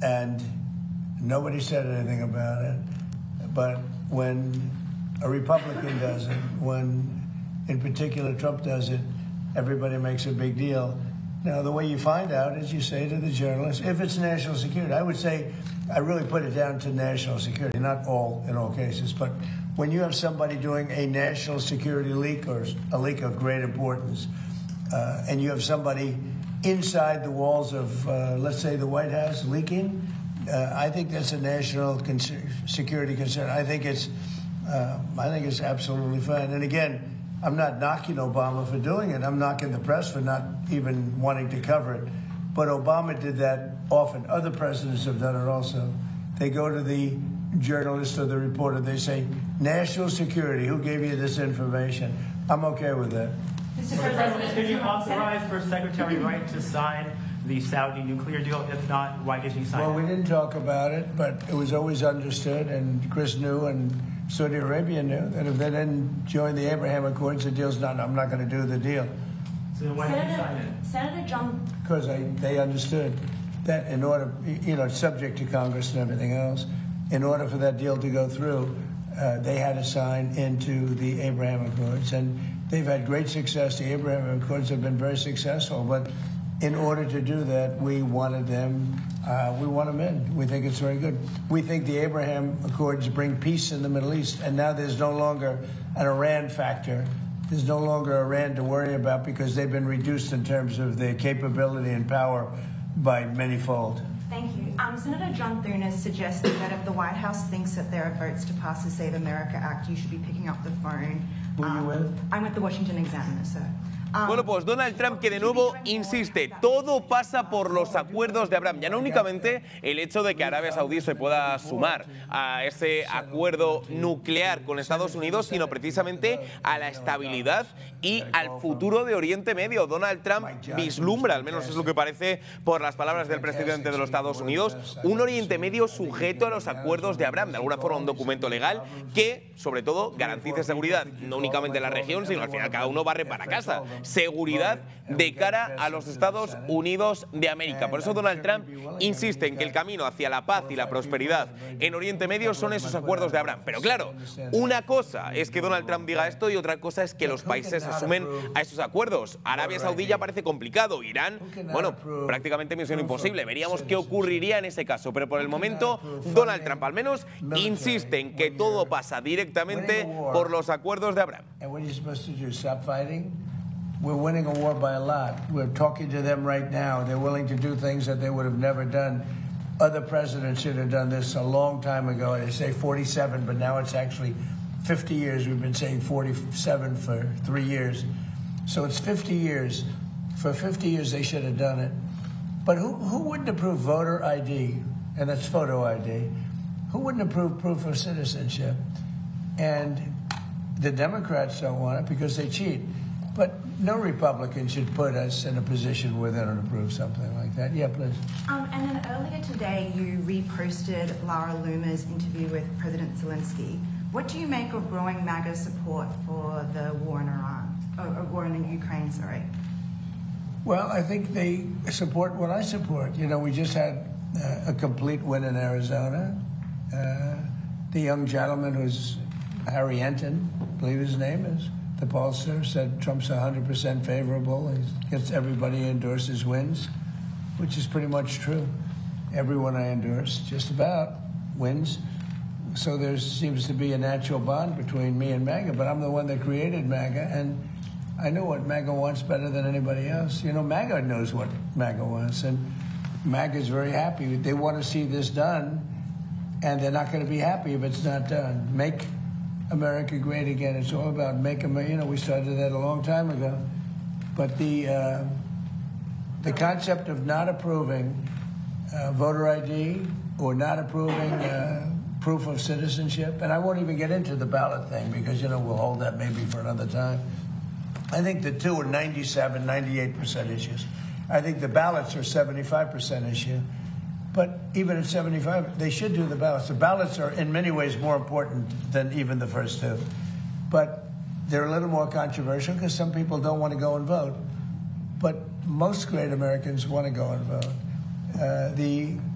and nobody said anything about it. But when a Republican does it, when in particular Trump does it, everybody makes a big deal. Now, the way you find out is you say to the journalist, if it's national security, I would say, I really put it down to national security, not in all cases, but when you have somebody doing a national security leak or a leak of great importance, and you have somebody inside the walls of, let's say, the White House leaking, I think that's a national security concern. I think it's absolutely fine. And again, I'm not knocking Obama for doing it. I'm knocking the press for not even wanting to cover it. But Obama did that often. Other presidents have done it also. They go to the journalist or the reporter. They say, national security, who gave you this information? I'm okay with that. Mr. President, did you authorize First Secretary Wright to sign the Saudi nuclear deal? If not, why did he sign it? Well, we didn't talk about it, but it was always understood, and Chris knew, and Saudi Arabia knew, that if they didn't join the Abraham Accords, the deal's not, I'm not going to do the deal. So then why did he sign it? Senator John... Because they understood that in order, subject to Congress and everything else, in order for that deal to go through, they had to sign into the Abraham Accords. And they've had great success. The Abraham Accords have been very successful. But in order to do that, we wanted them, we want them in. We think it's very good. We think the Abraham Accords bring peace in the Middle East. And now there's no longer an Iran factor. There's no longer Iran to worry about because they've been reduced in terms of their capability and power by many-fold. Thank you. Senator John Thune has suggested that if the White House thinks that there are votes to pass the Save America Act, you should be picking up the phone. Who are you with? I'm with the Washington Examiner, sir. Bueno, pues Donald Trump, que de nuevo insiste, todo pasa por los acuerdos de Abraham. Ya no únicamente el hecho de que Arabia Saudí se pueda sumar a ese acuerdo nuclear con Estados Unidos, sino precisamente a la estabilidad y al futuro de Oriente Medio. Donald Trump vislumbra, al menos es lo que parece por las palabras del presidente de los Estados Unidos, un Oriente Medio sujeto a los acuerdos de Abraham, de alguna forma un documento legal que, sobre todo, garantice seguridad, no únicamente en la región, sino al final cada uno barre para casa. Seguridad de cara a los Estados Unidos de América. Por eso Donald Trump insiste en que el camino hacia la paz y la prosperidad en Oriente Medio son esos acuerdos de Abraham. Pero claro, una cosa es que Donald Trump diga esto y otra cosa es que los países se sumen a esos acuerdos. Arabia Saudí ya parece complicado. Irán, bueno, prácticamente misión imposible. Veríamos qué ocurriría en ese caso. Pero por el momento, Donald Trump al menos insiste en que todo pasa directamente por los acuerdos de Abraham. We're winning a war by a lot. We're talking to them right now. They're willing to do things that they would have never done. Other presidents should have done this a long time ago. They say 47, but now it's actually 50 years. We've been saying 47 for 3 years. So it's 50 years. For 50 years, they should have done it. But who wouldn't approve voter ID? And that's photo ID. Who wouldn't approve proof of citizenship? And the Democrats don't want it because they cheat. But no Republican should put us in a position where they don't approve something like that. Yeah, please. And then earlier today, you reposted Lara Loomer's interview with President Zelensky. What do you make of growing MAGA support for the war in Iran, or war in Ukraine, sorry? Well, I think they support what I support. You know, we just had a complete win in Arizona. The young gentleman who's Harry Enton, I believe his name is, the pollster, said Trump's 100% favorable. He gets everybody he endorses wins, which is pretty much true. Everyone I endorse, just about, wins. So there seems to be a natural bond between me and MAGA, but I'm the one that created MAGA, and I know what MAGA wants better than anybody else. You know, MAGA knows what MAGA wants, and MAGA is very happy. They want to see this done, and they're not going to be happy if it's not done. Make America great again. It's all about make America. You know, we started that a long time ago. But the concept of not approving voter ID or not approving proof of citizenship, and I won't even get into the ballot thing because, you know, we'll hold that maybe for another time. I think the two are 97, 98% issues. I think the ballots are 75% issue. But even at 75, they should do the ballots. The ballots are in many ways more important than even the first two. But they're a little more controversial because some people don't want to go and vote. But most great Americans want to go and vote. The